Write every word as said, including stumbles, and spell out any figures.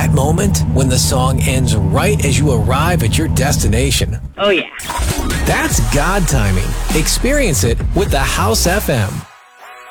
that moment when the song ends right as you arrive at your destination. Oh, yeah. That's God timing. Experience it with the House F M.